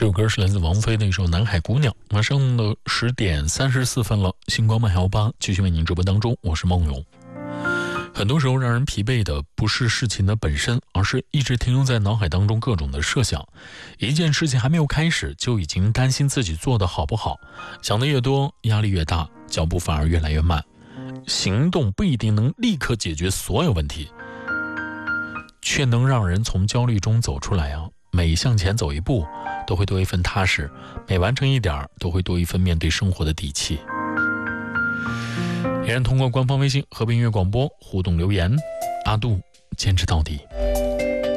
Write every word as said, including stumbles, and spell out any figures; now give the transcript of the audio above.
这首歌是来自王菲的一首《南海姑娘》。马上的十点三十四分了，星光漫游吧继续为您直播当中，我是梦荣。很多时候让人疲惫的不是事情的本身，而是一直停留在脑海当中各种的设想。一件事情还没有开始，就已经担心自己做得好不好，想得越多，压力越大，脚步反而越来越慢。行动不一定能立刻解决所有问题，却能让人从焦虑中走出来啊！每向前走一步，都会多一份踏实；每完成一点，都会多一份面对生活的底气。依然通过官方微信和平音乐广播互动留言，阿杜坚持到底。